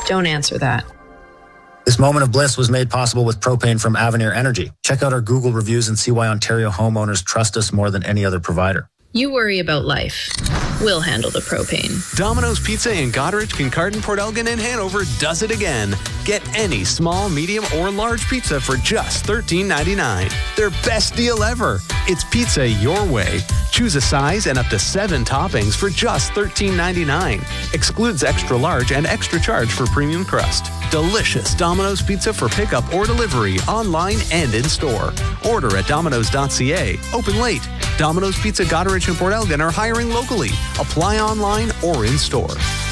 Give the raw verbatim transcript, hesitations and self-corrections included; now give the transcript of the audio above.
Don't answer that. This moment of bliss was made possible with propane from Avenir Energy. Check out our Google reviews and see why Ontario homeowners trust us more than any other provider. You worry about life. We'll handle the propane. Domino's Pizza in Goderich, Kincardine, Port Elgin, and Hanover does it again. Get any small, medium, or large pizza for just thirteen ninety-nine. Their best deal ever. It's pizza your way. Choose a size and up to seven toppings for just thirteen ninety-nine. Excludes extra large and extra charge for premium crust. Delicious Domino's Pizza for pickup or delivery, online and in store. Order at dominos dot c a. Open late. Domino's Pizza Goderich and Port Elgin are hiring locally. Apply online or in store.